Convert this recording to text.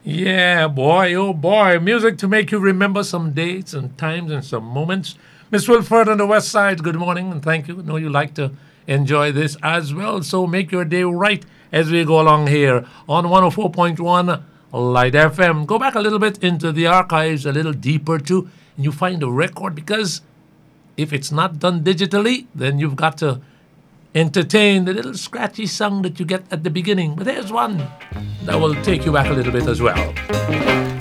Yeah, boy, oh boy. Music to make you remember some dates and times and some moments. Miss Wilford on the West Side, good morning and thank you. I know you like to enjoy this as well, so make your day right as we go along here on 104.1 Light FM. Go back a little bit into the archives, a little deeper too, and you find a record because if it's not done digitally, then you've got to entertain the little scratchy song that you get at the beginning. But there's one that will take you back a little bit as well.